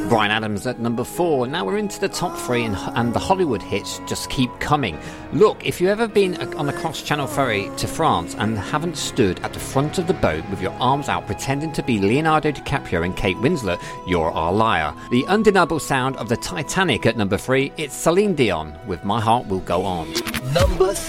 Bryan Adams at number 4. Now we're into the top 3 and the Hollywood hits just keep coming. Look, if you've ever been on a cross-channel ferry to France and haven't stood at the front of the boat with your arms out pretending to be Leonardo DiCaprio and Kate Winslet, you're our liar. The undeniable sound of the Titanic at number 3, it's Celine Dion with My Heart Will Go On. Number